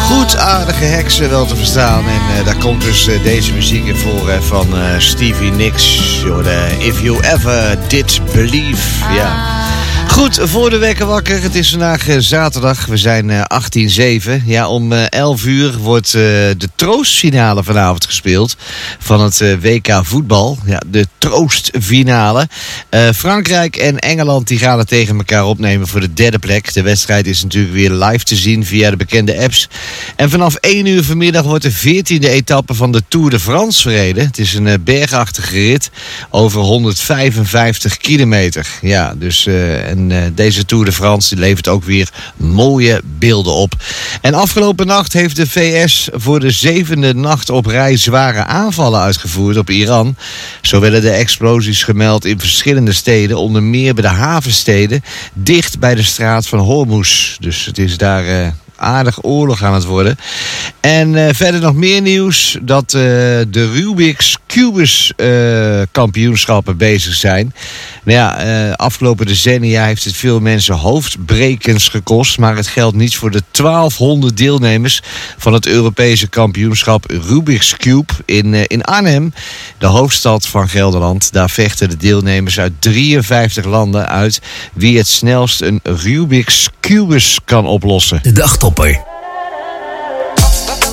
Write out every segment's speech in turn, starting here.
Goed aardige heksen wel te verstaan. En daar komt dus deze muziek in voor van Stevie Nicks. If You Ever Did Believe. Ja. Goed, voor de wekker wakker. Het is vandaag zaterdag. We zijn 18/7. Ja, om 11 uur wordt de troostfinale vanavond gespeeld van het WK voetbal. Ja, de troostfinale. Frankrijk en Engeland die gaan het tegen elkaar opnemen voor de derde plek. De wedstrijd is natuurlijk weer live te zien via de bekende apps. En vanaf 1 uur vanmiddag wordt de 14e etappe van de Tour de France verreden. Het is een bergachtige rit over 155 kilometer. Ja, dus deze Tour de France die levert ook weer mooie beelden op. En afgelopen nacht heeft de VS voor de 7e nacht op rij zware aanvallen uitgevoerd op Iran. Zo werden de explosies gemeld in verschillende steden, onder meer bij de havensteden, dicht bij de straat van Hormuz. Dus het is daar aardig oorlog aan het worden. En verder nog meer nieuws dat de Rubik's Cubus kampioenschappen bezig zijn. Nou ja, afgelopen decennia heeft het veel mensen hoofdbrekens gekost, maar het geldt niet voor de 1200 deelnemers van het Europese kampioenschap Rubik's Cube in Arnhem, de hoofdstad van Gelderland. Daar vechten de deelnemers uit 53 landen uit wie het snelst een Rubik's Cubus kan oplossen. De dagtopper.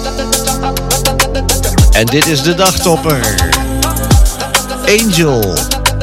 En dit is de dagtopper. Angel.